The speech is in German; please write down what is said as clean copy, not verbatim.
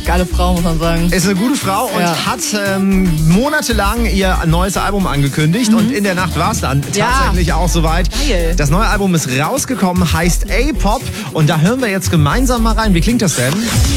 geile Frau, muss man sagen. Ist eine gute Frau und hat monatelang ihr neues Album angekündigt. Und in der Nacht war es dann tatsächlich auch soweit. Geil. Das neue Album ist rausgekommen, heißt A-Pop. Und da hören wir jetzt gemeinsam mal rein. Wie klingt das denn?